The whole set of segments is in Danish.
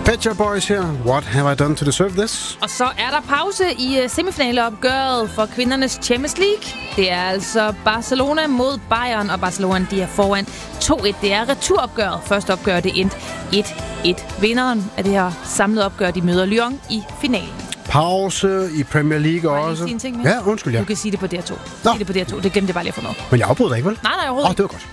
Pet Shop Boys her. What have I done to deserve this? Og så er der pause i semifinaleopgøret for kvindernes Champions League. Det er altså Barcelona mod Bayern, og Barcelona de er foran 2-1. Det er returopgøret. Første opgør det endte 1-1. Vinderen af det her samlede opgør, de møder Lyon i finalen. Pause i Premier League også. Ja, undskyld, ja. Du kan sige det på DR2. Sig det på DR2. Det glemte jeg bare lige at få med. Men jeg afbrød dig ikke, vel? Nej, overhovedet det var godt.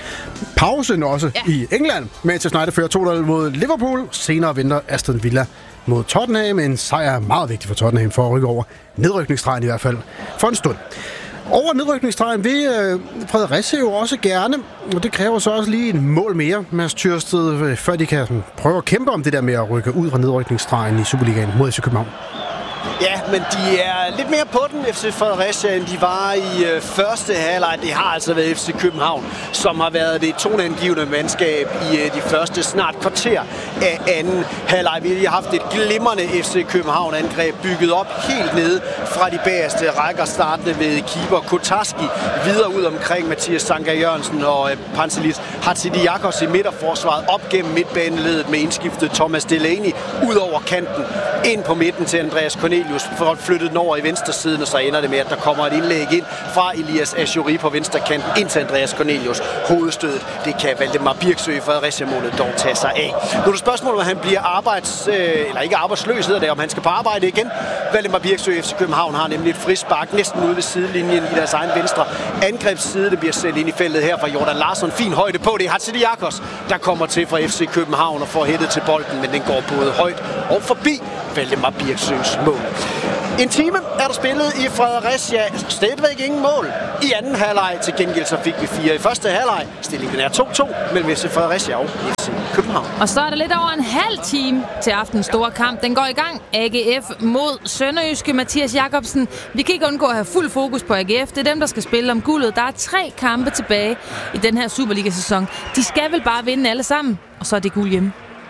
Pausen også i England. Manchester United fører 2-0 mod Liverpool. Senere vinder Aston Villa mod Tottenham. En sejr er meget vigtig for Tottenham for at rykke over nedrykningsstregen i hvert fald for en stund. Over nedrykningsstregen vil Fredericia jo også gerne, og det kræver så også lige en mål mere, Mads Tyrsted, før de kan prøve at kæmpe om det der med at rykke ud fra nedrykningsstregen i Superligaen mod FC København. Ja, men de er lidt mere på den, FC Fredericia, end de var i første halvleg. Det har altså været FC København, som har været det toneangivende mandskab i de første snart kvarter af anden halvleg. Vi har haft et glimrende FC København-angreb bygget op helt nede fra de bagerste rækker, startende ved keeper Kotarski, videre ud omkring Mathias Sanka Jørgensen og Pantelis Hatsidiakos i midterforsvaret, op gennem midtbaneledet med indskiftet Thomas Delaney ud over kanten, ind på midten til Andreas Cornelius, flyttet den over i venstre siden, og så ender det med, at der kommer et indlæg ind fra Elias Achouri på venstre kanten ind til Andreas Cornelius. Hovedstødet, det kan Valdemar Birksø i Fredericia-målet dog tage sig af. Nu er det spørgsmålet, om han bliver ikke arbejdsløs, hedder det, om han skal på arbejde igen. Valdemar Birksø FC København har nemlig et frispark næsten ude ved sidelinjen i deres egen venstre angrebsside. Det bliver sendt ind i feltet her fra Jordan Larsson. Fin højde på det. Hatsidiakos, der kommer til fra FC København og får hættet til bolden, men den går både højt og forbi Valdemar Birksøs mål. En time er der spillet i Fredericia. Stadigvæk ingen mål i anden halvleg. Til gengæld så fik vi 4 i første halvleg. Stillingen er 2-2 mellem FC Fredericia og FC København. Og så er der lidt over en halv time til aftens store kamp. Den går i gang. AGF mod Sønderjyske. Mathias Jacobsen. Vi kan ikke undgå at have fuld fokus på AGF. Det er dem, der skal spille om guldet. Der er 3 kampe tilbage i den her Superliga-sæson. De skal vel bare vinde alle sammen, og så er det guld hjemme.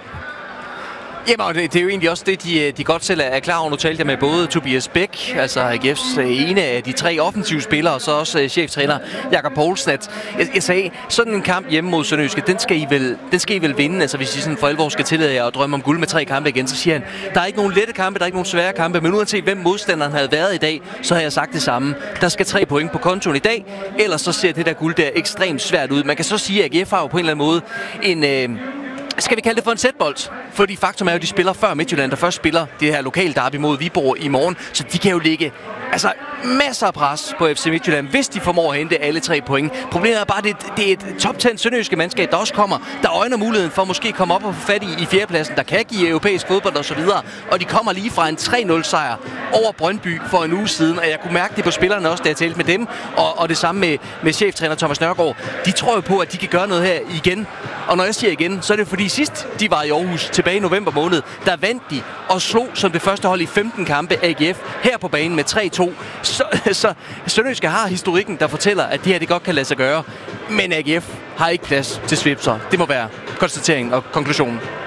Jamen, det er jo egentlig også det, de godt selv er klar over. Nu talte jeg med både Tobias Bæk, altså AGF's ene af de 3 offensive spillere, og så også cheftræner Jakob Poulsen, at jeg sagde, sådan en kamp hjemme mod Sønderjyske, den skal I vel vinde. Altså, hvis I sådan for alvor skal tillade jer at drømme om guld med 3 kampe igen, så siger han, der er ikke nogen lette kampe, der er ikke nogen svære kampe, men uanset hvem modstanderen havde været i dag, så har jeg sagt det samme. Der skal 3 point på kontoen i dag, ellers så ser det der guld der ekstremt svært ud. Man kan så sige, at AGF har jo på en eller anden måde en... skal vi kalde det for en sætbold? Fordi faktum er jo, at de spiller før Midtjylland, der først spiller det her lokale derby mod Viborg i morgen. Så de kan jo ligge masser af pres på FC Midtjylland, hvis de formår at hente alle 3 point. Problemet er bare, at det er et top 10 sønderjyske mandskab, der også kommer. Der øjner muligheden for at måske komme op og få fat i 4. pladsen, der kan give europæisk fodbold og så videre. Og de kommer lige fra en 3-0 sejr over Brøndby for en uge siden. Og jeg kunne mærke det på spillerne også, da jeg talte med dem. Og det samme med cheftræner Thomas Nørgaard. De tror jo på, at de kan gøre noget her igen. Og når jeg siger igen, så er det fordi sidst de var i Aarhus tilbage i november måned, der vandt de og slog som det første hold i 15 kampe AGF her på banen med 3-2. Så Sønderjyske har historikken, der fortæller, at det her det godt kan lade sig gøre. Men AGF har ikke plads til svipser. Det må være konstateringen og konklusionen.